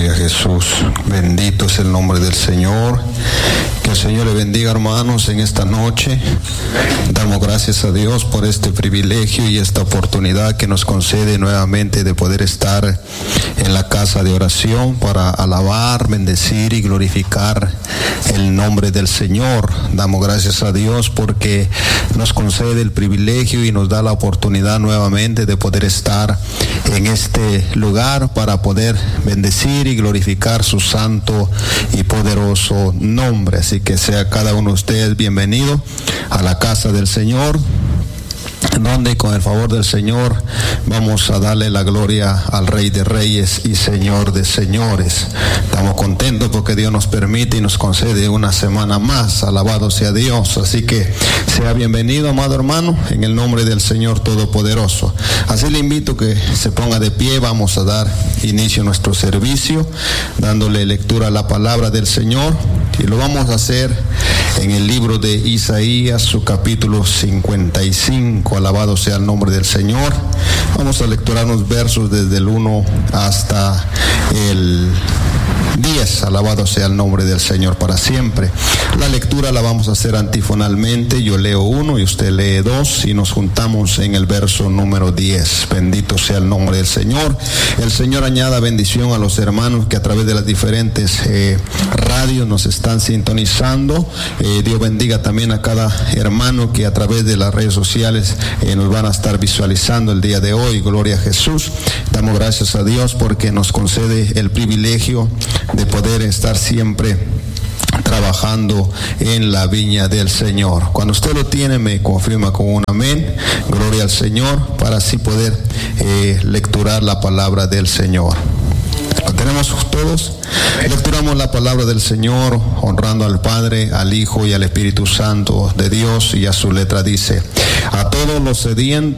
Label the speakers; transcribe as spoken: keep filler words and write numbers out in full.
Speaker 1: Gloria a Jesús. Bendito es el nombre del Señor. Que el Señor le bendiga, hermanos, en esta noche. Damos gracias a Dios por este privilegio y esta oportunidad que nos concede nuevamente de poder estar en la casa de oración para alabar, bendecir y glorificar el nombre del Señor. Damos gracias a Dios porque nos concede el privilegio y nos da la oportunidad nuevamente de poder estar en este lugar para poder bendecir y glorificar su santo y poderoso nombre. Así que sea cada uno de ustedes bienvenido a la casa del Señor, donde con el favor del Señor vamos a darle la gloria al Rey de Reyes y Señor de Señores. Estamos contentos porque Dios nos permite y nos concede una semana más. Alabado sea Dios. Así que sea bienvenido, amado hermano, en el nombre del Señor Todopoderoso. Así le invito que se ponga de pie. Vamos a dar inicio a nuestro servicio dándole lectura a la palabra del Señor, y lo vamos a hacer en el libro de Isaías, su capítulo cincuenta y cinco. Alabado sea el nombre del Señor. Vamos a lecturar unos versos desde el uno hasta el diez. Alabado sea el nombre del Señor para siempre. La lectura la vamos a hacer antifonalmente. Yo leo uno y usted lee dos y nos juntamos en el verso número diez. Bendito sea el nombre del Señor. El Señor añada bendición a los hermanos que a través de las diferentes eh, radios nos están sintonizando. Eh, Dios bendiga también a cada hermano que a través de las redes sociales eh, nos van a estar visualizando el día de hoy. Gloria a Jesús. Damos gracias a Dios porque nos concede el privilegio de poder estar siempre trabajando en la viña del Señor. Cuando usted lo tiene, me confirma con un amén. Gloria al Señor, para así poder eh, lecturar la palabra del Señor. ¿Lo tenemos todos? Lecturamos la palabra del Señor honrando al Padre, al Hijo y al Espíritu Santo de Dios, y a su letra dice: a todos los sedientos